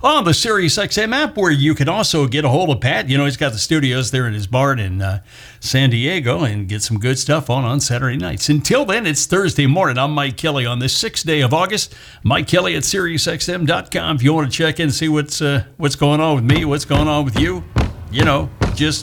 on the SiriusXM app, where you can also get a hold of Pat. You know, he's got the studios there in his barn in San Diego, and get some good stuff on Saturday nights. Until then, it's Thursday morning. I'm Mike Kelly on this 6th day of August. Mike Kelly at SiriusXM.com. If you want to check in and see what's going on with me, what's going on with you, you know, just